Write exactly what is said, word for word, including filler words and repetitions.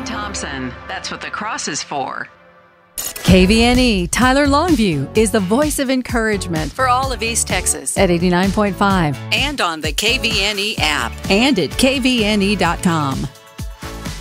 Saint Thompson. That's what the cross is for. K V N E Tyler Longview is the voice of encouragement for all of East Texas at eighty-nine point five and on the K V N E app and at K V N E dot com.